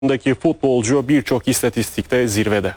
yaşındaki futbolcu birçok istatistikte zirvede.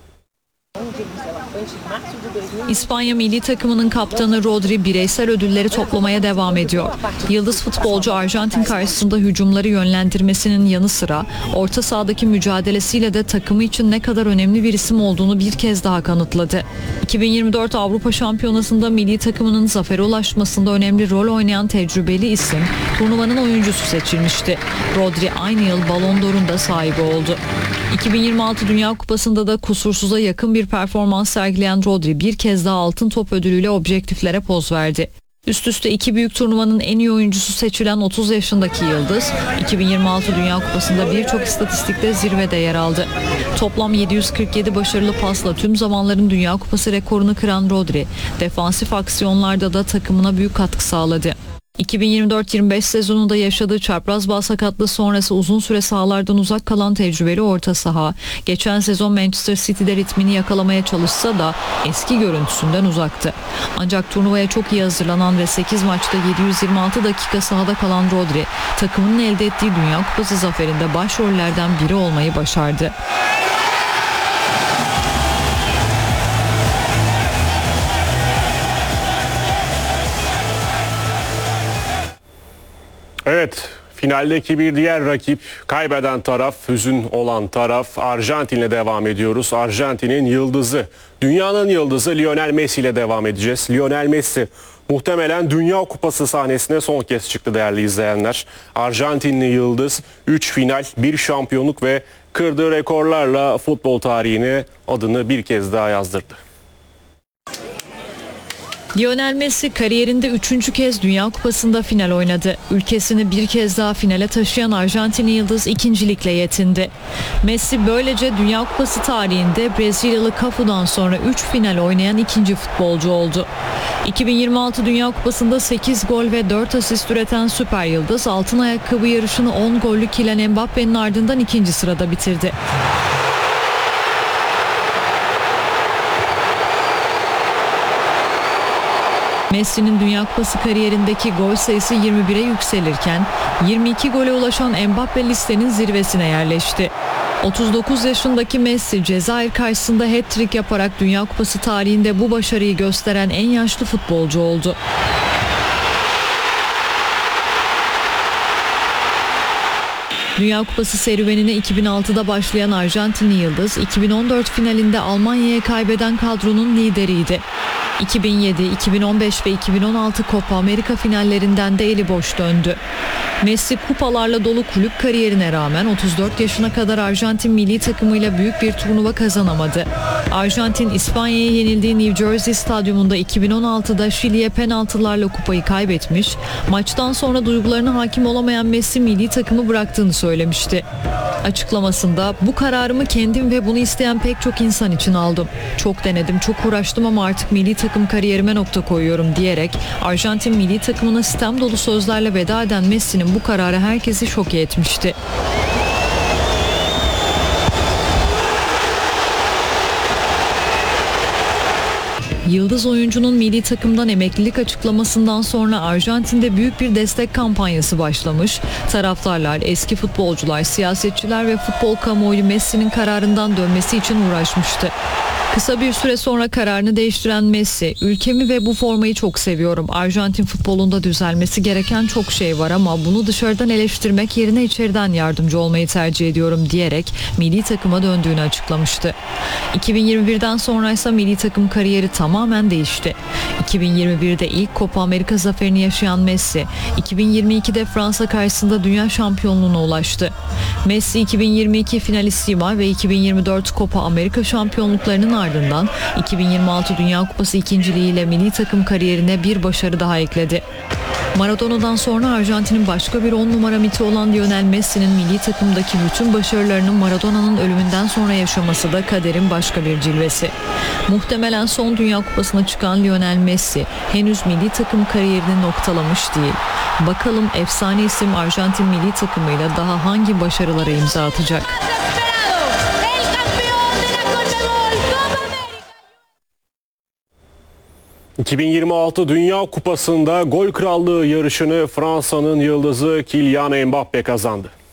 İspanya milli takımının kaptanı Rodri bireysel ödülleri toplamaya devam ediyor. Yıldız futbolcu Arjantin karşısında hücumları yönlendirmesinin yanı sıra orta sahadaki mücadelesiyle de takımı için ne kadar önemli bir isim olduğunu bir kez daha kanıtladı. 2024 Avrupa Şampiyonası'nda milli takımının zafere ulaşmasında önemli rol oynayan tecrübeli isim turnuvanın oyuncusu seçilmişti. Rodri aynı yıl Ballon d'Or'un da sahibi oldu. 2026 Dünya Kupası'nda da kusursuza yakın bir performans sergileyen Rodri bir kez daha altın top ödülüyle objektiflere poz verdi. Üst üste iki büyük turnuvanın en iyi oyuncusu seçilen 30 yaşındaki yıldız, 2026 Dünya Kupası'nda birçok istatistikte zirvede yer aldı. Toplam 747 başarılı pasla tüm zamanların Dünya Kupası rekorunu kıran Rodri, defansif aksiyonlarda da takımına büyük katkı sağladı. 2024-25 sezonunda yaşadığı çapraz bağ sakatlığı sonrası uzun süre sahalardan uzak kalan tecrübeli orta saha, geçen sezon Manchester City'de ritmini yakalamaya çalışsa da eski görüntüsünden uzaktı. Ancak turnuvaya çok iyi hazırlanan ve 8 maçta 726 dakika sahada kalan Rodri, takımının elde ettiği Dünya Kupası zaferinde başrollerden biri olmayı başardı. Evet, finaldeki bir diğer rakip, kaybeden taraf, hüzün olan taraf Arjantin'le devam ediyoruz. Arjantin'in yıldızı, dünyanın yıldızı Lionel Messi ile devam edeceğiz. Lionel Messi muhtemelen Dünya Kupası sahnesine son kez çıktı değerli izleyenler. Arjantinli yıldız 3 final, 1 şampiyonluk ve kırdığı rekorlarla futbol tarihine adını bir kez daha yazdırdı. Lionel Messi kariyerinde 3. kez Dünya Kupası'nda final oynadı. Ülkesini bir kez daha finale taşıyan Arjantinli yıldız ikincilikle yetindi. Messi böylece Dünya Kupası tarihinde Brezilyalı Cafu'dan sonra 3 final oynayan ikinci futbolcu oldu. 2026 Dünya Kupası'nda 8 gol ve 4 asist üreten süper yıldız altın ayakkabı yarışını 10 gollük Kylian Mbappe'nin ardından ikinci sırada bitirdi. Messi'nin Dünya Kupası kariyerindeki gol sayısı 21'e yükselirken 22 gole ulaşan Mbappe listenin zirvesine yerleşti. 39 yaşındaki Messi Cezayir karşısında hat-trick yaparak Dünya Kupası tarihinde bu başarıyı gösteren en yaşlı futbolcu oldu. Dünya Kupası serüvenine 2006'da başlayan Arjantinli yıldız 2014 finalinde Almanya'ya kaybeden kadronun lideriydi. 2007, 2015 ve 2016 Copa Amerika finallerinden de eli boş döndü. Messi kupalarla dolu kulüp kariyerine rağmen 34 yaşına kadar Arjantin milli takımıyla büyük bir turnuva kazanamadı. Arjantin İspanya'ya yenildiği New Jersey stadyumunda 2016'da Şili'ye penaltılarla kupayı kaybetmiş, maçtan sonra duygularına hakim olamayan Messi milli takımı bıraktığını söylemişti. Açıklamasında bu kararımı kendim ve bunu isteyen pek çok insan için aldım. Çok denedim, çok uğraştım ama artık milli takım kariyerime nokta koyuyorum diyerek Arjantin milli takımına sitem dolu sözlerle veda eden Messi'nin bu kararı herkesi şoke etmişti. Yıldız oyuncunun milli takımdan emeklilik açıklamasından sonra Arjantin'de büyük bir destek kampanyası başlamış. Taraftarlar, eski futbolcular, siyasetçiler ve futbol kamuoyu Messi'nin kararından dönmesi için uğraşmıştı. Kısa bir süre sonra kararını değiştiren Messi, ülkemi ve bu formayı çok seviyorum. Arjantin futbolunda düzelmesi gereken çok şey var ama bunu dışarıdan eleştirmek yerine içeriden yardımcı olmayı tercih ediyorum diyerek milli takıma döndüğünü açıklamıştı. 2021'den sonra ise milli takım kariyeri tamamen değişti. 2021'de ilk Copa Amerika zaferini yaşayan Messi, 2022'de Fransa karşısında dünya şampiyonluğuna ulaştı. Messi 2022 finalissima ve 2024 Copa Amerika şampiyonluklarının ardından 2026 Dünya Kupası ikinciliğiyle milli takım kariyerine bir başarı daha ekledi. Maradona'dan sonra Arjantin'in başka bir 10 numara miti olan Lionel Messi'nin milli takımdaki bütün başarılarının Maradona'nın ölümünden sonra yaşaması da kaderin başka bir cilvesi. Muhtemelen son Dünya Kupası'na çıkan Lionel Messi henüz milli takım kariyerini noktalamış değil. Bakalım efsane isim Arjantin milli takımıyla daha hangi başarılara imza atacak? 2026 Dünya Kupası'nda gol krallığı yarışını Fransa'nın yıldızı Kylian Mbappe kazandı.